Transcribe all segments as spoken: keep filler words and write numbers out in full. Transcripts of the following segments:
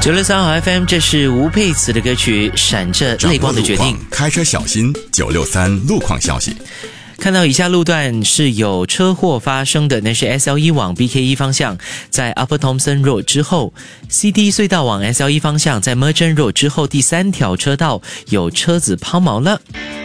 九六三好 F M， 这是吴佩慈的歌曲《闪着泪光的决定》。 开车小心，九六三路况消息。 看到以下路段是有车祸发生的，那是 S L 一 往 B K 一 方向，在 Upper Thomson Road 之后 ，C D 隧道往 S L 一 方向，在 Merchant Road 之后第三条车道有车子抛锚了。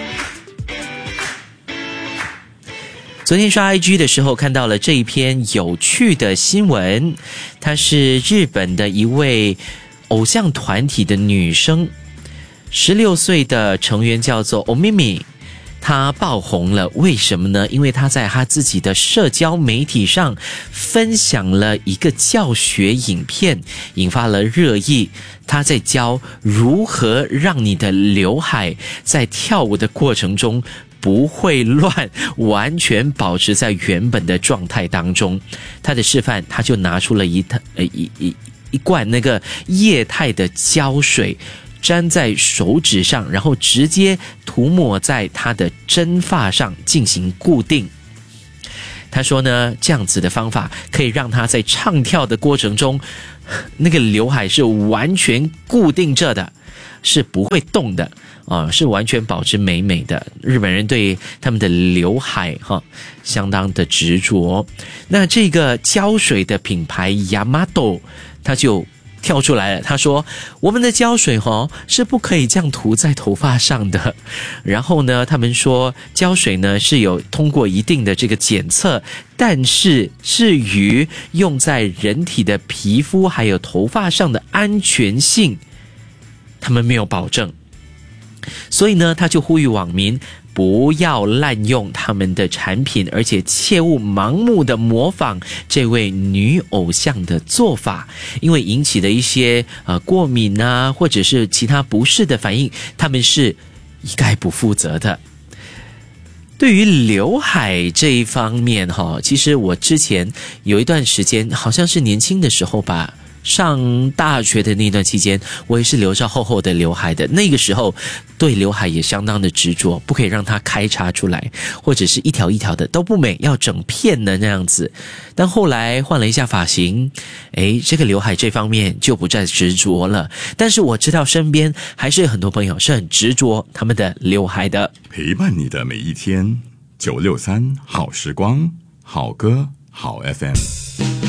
昨天刷 I G 的时候看到了这一篇有趣的新闻，她是日本的一位偶像团体的女生，十六岁的成员叫做 Omimi。他爆红了，为什么呢？因为他在他自己的社交媒体上分享了一个教学影片，引发了热议。他在教如何让你的刘海在跳舞的过程中不会乱，完全保持在原本的状态当中。他的示范，他就拿出了一呃一一一罐那个液态的胶水，粘在手指上，然后直接涂抹在他的真发上进行固定。他说呢，这样子的方法可以让他在唱跳的过程中，那个刘海是完全固定着的，是不会动的啊、呃，是完全保持美美的。日本人对他们的刘海哈相当的执着。那这个胶水的品牌 Yamato， 他就跳出来了，他说我们的胶水齁是不可以这样涂在头发上的。然后呢，他们说胶水呢是有通过一定的这个检测，但是至于用在人体的皮肤还有头发上的安全性，他们没有保证。所以呢，他就呼吁网民不要滥用他们的产品，而且切勿盲目的模仿这位女偶像的做法，因为引起的一些呃过敏啊，或者是其他不适的反应，他们是一概不负责的。对于刘海这一方面哈，其实我之前有一段时间，好像是年轻的时候吧，上大学的那段期间，我也是留着厚厚的刘海的。那个时候对刘海也相当的执着，不可以让它开叉出来，或者是一条一条的都不美，要整片的那样子。但后来换了一下发型，诶，这个刘海这方面就不再执着了。但是我知道身边还是有很多朋友是很执着他们的刘海的。 陪伴你的每一天，九六三好时光，好歌好 F M。